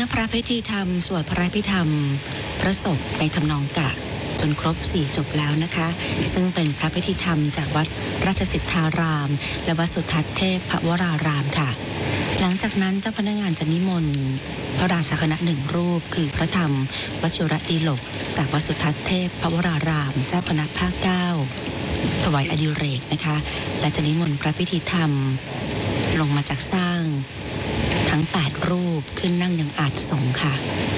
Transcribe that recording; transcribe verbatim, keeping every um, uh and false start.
พระพิธีธรรมสวดพระพิธรรมพระศพในทำนองกะจนครบสี่จบแล้วนะคะซึ่งเป็นพระพิธีธรรมจากวัดราชสิทธารามและวัดสุทัศน์เทพวรารามค่ะหลังจากนั้นเจ้าพนักงานจะนิมนต์พระราชาคณะหนึ่งรูปคือพระธรรมวชิรดีลกจากวัดสุทัศน์เทพวรารามเจ้าคณะภาคเก้าถวายอดิเรกนะคะและจะนิมนต์พระพิธีธรรมลงมาจากสร้างทั้งแปดรูปขึ้นนั่งยังอาจสงฆ์ค่ะ